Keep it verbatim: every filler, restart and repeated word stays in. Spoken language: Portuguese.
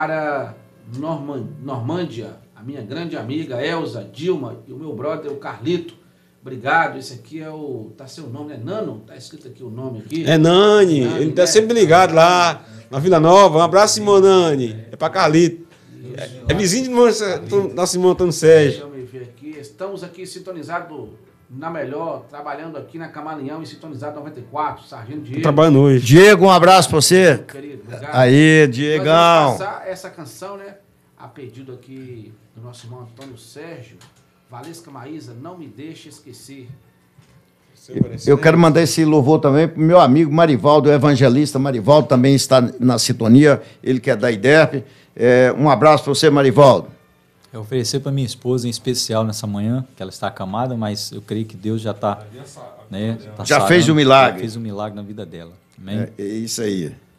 para Norman, Normândia, a minha grande amiga Elza, Dilma e o meu brother, o Carlito. Obrigado. Esse aqui é o... Tá seu nome, é Nano? Tá escrito aqui o nome aqui. É Nani. Nani, ele tá né? sempre ligado lá na Vila Nova. Um abraço, irmão Nani. É para Carlito. É, é vizinho de nosso irmão Antônio Sérgio. Deixa eu ver aqui. Estamos aqui sintonizados na melhor, trabalhando aqui na Camaleão e sintonizado noventa e quatro, Sargento Diego. Trabalhando hoje. Diego, um abraço para você. Meu querido, obrigado. Aí, Diegão. Nós vamos passar essa canção, né? A pedido aqui do nosso irmão Antônio Sérgio. Valesca Maísa, Não Me Deixe Esquecer. Eu quero mandar esse louvor também para o meu amigo Marivaldo, o evangelista Marivaldo, também está na sintonia, ele que é da I D E P. É, um abraço para você, Marivaldo. Eu oferecer para minha esposa em especial nessa manhã, que ela está acamada, mas eu creio que Deus já está... Né, tá já sarando, fez o milagre. Já fez o milagre na vida dela. Amém? É, é isso aí.